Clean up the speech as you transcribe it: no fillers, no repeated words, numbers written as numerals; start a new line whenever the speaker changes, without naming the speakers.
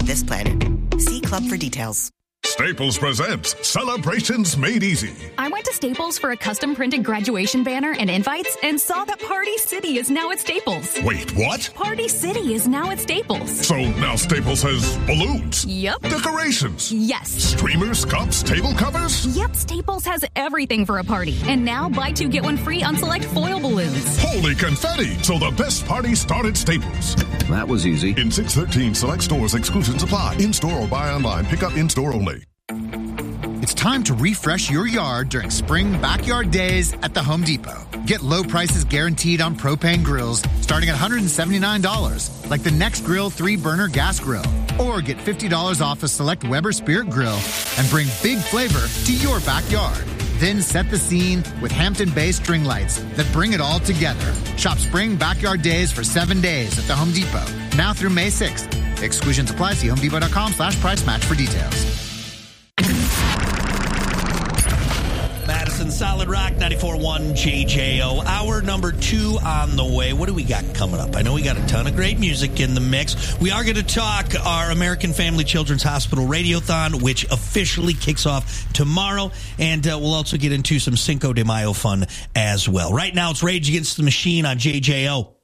this planet. See Club for details.
Staples presents Celebrations Made Easy.
I went to Staples for a custom-printed graduation banner and invites and saw that Party City is now at Staples.
Wait, what?
Party City is now at Staples.
So now Staples has balloons?
Yep.
Decorations?
Yes.
Streamers, cups, table covers?
Yep, Staples has everything for a party. And now buy two, get one free on select foil balloons.
Holy confetti! So the best party started Staples.
That was easy.
In 613 select stores, exclusions apply. In-store or buy online. Pick up in-store only.
It's time to refresh your yard during Spring Backyard Days at the Home Depot. Get low prices guaranteed on propane grills starting at $179, like the Next Grill 3-burner gas grill. Or get $50 off a select Weber Spirit grill and bring big flavor to your backyard. Then set the scene with Hampton-based string lights that bring it all together. Shop Spring Backyard Days for 7 days at the Home Depot, now through May 6th. Exclusions apply. See homedepot.com/price match for details.
Madison Solid Rock 94.1 JJO. Hour number 2 on the way. What do we got coming up? I know we got a ton of great music in the mix. We are going to talk our American Family Children's Hospital Radiothon, which officially kicks off tomorrow. And we'll also get into some Cinco de Mayo fun as well. Right now, it's Rage Against the Machine on JJO.